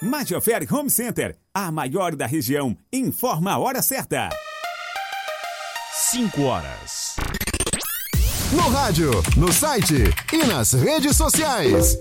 Majoferi Home Center, a maior da região, informa a hora certa. 5 horas. No rádio, no site e nas redes sociais.